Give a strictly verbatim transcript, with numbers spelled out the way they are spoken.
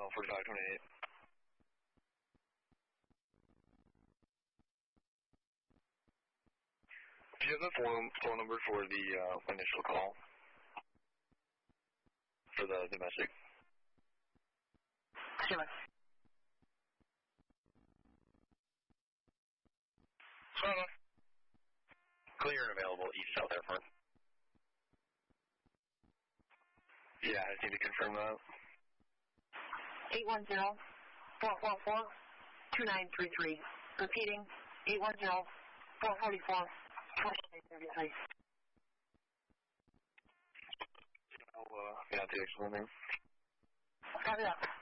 forty-five twenty-eight. Do you have the phone, phone number for the uh, initial call? For the domestic? Sure. Seven. Clear and available East South Airport. Yeah, I just need to confirm that. eight one zero, four four four, two nine three three. Repeating, eight one zero, four four four, two nine three three. I'll, uh, yeah, take it from there. Copy that.